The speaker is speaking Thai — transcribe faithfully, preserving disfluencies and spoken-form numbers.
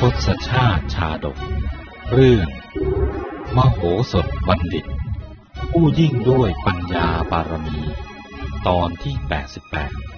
ศชาติชาดกเรื่องมโหสถบัณฑิตผู้ยิ่งด้วยปัญญาบารมีตอนที่แปดสิบแปด